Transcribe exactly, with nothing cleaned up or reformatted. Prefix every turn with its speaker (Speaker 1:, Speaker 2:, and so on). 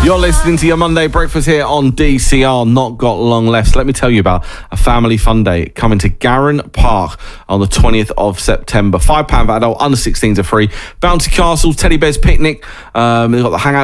Speaker 1: You're listening to your Monday breakfast here on D C R. Not got long left. So let me tell you about a family fun day coming to Garran Park on the twentieth of September. five pounds for adult, under sixteens are free. Bouncy Castle, Teddy Bears Picnic. Um, they've got the hangout